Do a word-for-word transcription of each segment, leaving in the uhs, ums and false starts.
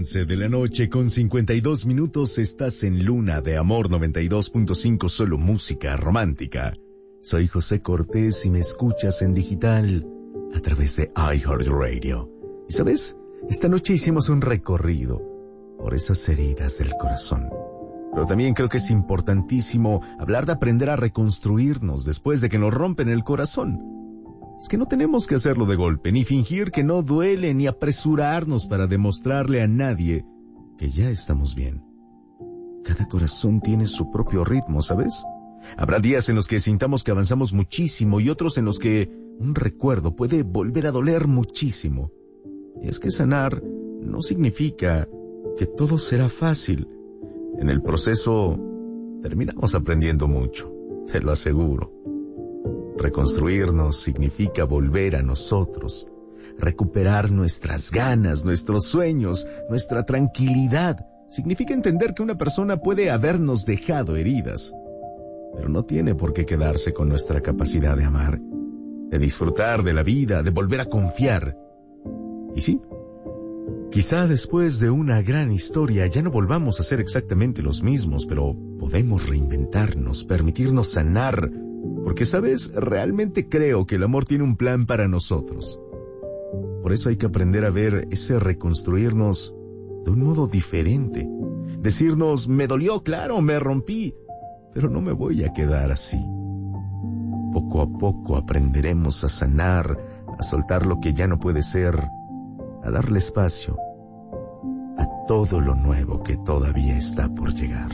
once de la noche con cincuenta y dos minutos estás en Luna de Amor noventa y dos punto cinco, solo música romántica. Soy José Cortés y me escuchas en digital a través de iHeartRadio. Y ¿sabes? Esta noche hicimos un recorrido por esas heridas del corazón. Pero también creo que es importantísimo hablar de aprender a reconstruirnos después de que nos rompen el corazón. Es que no tenemos que hacerlo de golpe, ni fingir que no duele, ni apresurarnos para demostrarle a nadie que ya estamos bien. Cada corazón tiene su propio ritmo, ¿sabes? Habrá días en los que sintamos que avanzamos muchísimo y otros en los que un recuerdo puede volver a doler muchísimo. Y es que sanar no significa que todo será fácil. En el proceso terminamos aprendiendo mucho, te lo aseguro. Reconstruirnos significa volver a nosotros, recuperar nuestras ganas, nuestros sueños, nuestra tranquilidad. Significa entender que una persona puede habernos dejado heridas, pero no tiene por qué quedarse con nuestra capacidad de amar, de disfrutar de la vida, de volver a confiar. Y sí, quizá después de una gran historia ya no volvamos a ser exactamente los mismos, pero podemos reinventarnos, permitirnos sanar. Porque, ¿sabes? Realmente creo que el amor tiene un plan para nosotros. Por eso hay que aprender a ver ese reconstruirnos de un modo diferente. Decirnos, me dolió, claro, me rompí, pero no me voy a quedar así. Poco a poco aprenderemos a sanar, a soltar lo que ya no puede ser, a darle espacio a todo lo nuevo que todavía está por llegar.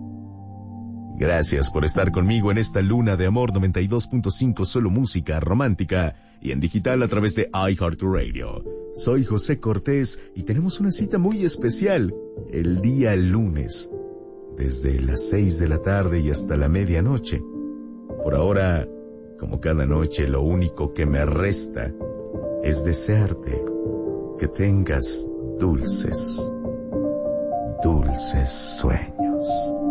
Gracias por estar conmigo en esta Luna de Amor noventa y dos punto cinco, solo música romántica y en digital a través de iHeartRadio. Soy José Cortés y tenemos una cita muy especial el día lunes, desde las seis de la tarde y hasta la medianoche. Por ahora, como cada noche, lo único que me resta es desearte que tengas dulces, dulces sueños.